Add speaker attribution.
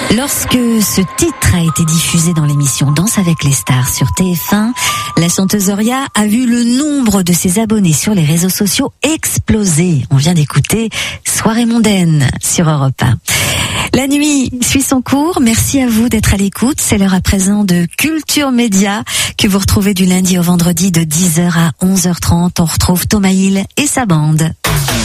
Speaker 1: Lorsque ce titre a été diffusé dans l'émission Danse avec les stars sur TF1, la chanteuse Auria a vu le nombre de ses abonnés sur les réseaux sociaux exploser. On vient d'écouter Soirée mondaine sur Europe 1. La nuit suit son cours. Merci à vous d'être à l'écoute. C'est l'heure à présent de Culture Média que vous retrouvez du lundi au vendredi de 10h à 11h30. On retrouve Thomas Hill et sa bande.